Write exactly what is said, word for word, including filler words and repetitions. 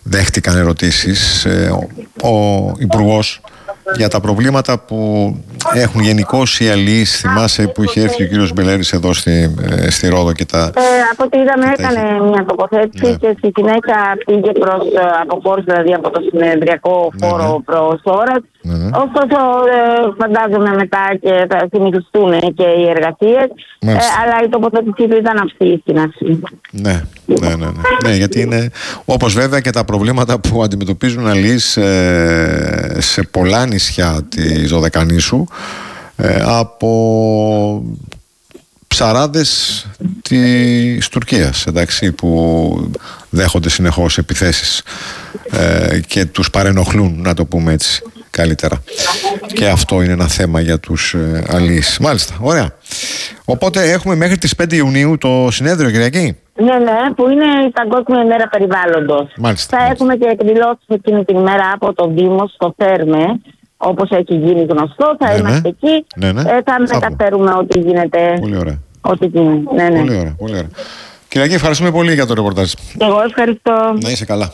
δέχτηκαν ερωτήσεις ε, ο, ο Υπουργός για τα προβλήματα που έχουν γενικώς οι αλληλείς. Θυμάσαι που είχε έρθει ο κύριος Μπελέρης εδώ στη, ε, στη Ρόδο και τα... Ε, από ό,τι είδαμε έκανε είχε... μια τοποθέτηση, ναι. Και στη συνέχεια πήγε προς αποχώρηση, δηλαδή από το συνεδριακό χώρο, ναι, ναι, προς ώρα. Ναι, ναι. Ωστόσο ε, φαντάζομαι μετά και θα συνεχιστούν και οι εργασίες, ε, αλλά η τοποθέτησή του ήταν αυτή στην αρχή. Ναι, ναι, ναι, ναι. Ναι, γιατί είναι όπως βέβαια και τα προβλήματα που αντιμετωπίζουν αλληλείς ε, σε πολλά νησιά της Δωδεκανήσου, ε, από ψαράδες της Τουρκίας, εντάξει, που δέχονται συνεχώς επιθέσεις ε, και τους παρενοχλούν, να το πούμε έτσι καλύτερα. Και αυτό είναι ένα θέμα για τους ε, αλληλείς. Μάλιστα, ωραία. Οπότε έχουμε μέχρι τις πέντε Ιουνίου το συνέδριο, Κυριακή. Ναι, ναι, που είναι η Παγκόσμια ημέρα περιβάλλοντος. Μάλιστα, θα μάλιστα. έχουμε και εκδηλώσεις εκείνη την ημέρα από το Δήμο στο Θέρμε, όπως έχει γίνει γνωστό. Θα, ναι, είμαστε, ναι, εκεί. Ναι, ναι. Ε, θα μεταφέρουμε ό,τι γίνεται. Πολύ ωραία. Ό,τι γίνεται. Ναι, ναι. Πολύ ωραία, πολύ ωραία. Κυριακή, ευχαριστούμε πολύ για το ρεπορτάζ. Εγώ ευχαριστώ. Να είσαι καλά.